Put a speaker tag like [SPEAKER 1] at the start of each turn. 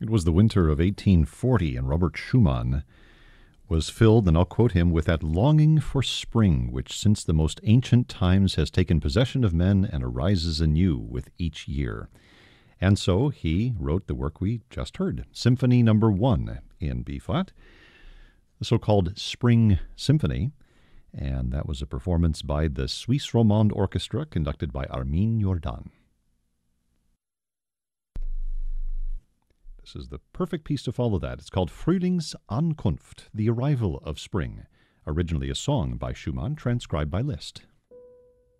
[SPEAKER 1] It was the winter of 1840, and Robert Schumann was filled, and I'll quote him, with that longing for spring which since the most ancient times has taken possession of men and arises anew with each year. And so he wrote the work we just heard, Symphony Number 1 in B-flat, the so-called Spring Symphony, and that was a performance by the Suisse Romande Orchestra conducted by Armin Jordan. This is the perfect piece to follow that. It's called Frühlingsankunft, the arrival of spring, originally a song by Schumann, transcribed by Liszt.